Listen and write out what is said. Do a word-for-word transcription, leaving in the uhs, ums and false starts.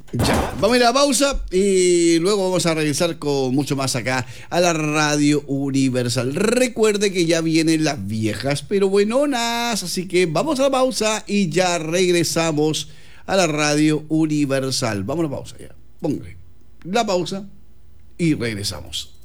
Ya, vamos a ir a la pausa y luego vamos a regresar con mucho más acá a la Radio Universal. Recuerde que ya vienen las viejas pero buenonas, así que vamos a la pausa y ya regresamos a la Radio Universal. Vamos a la pausa ya. Póngale la pausa y regresamos.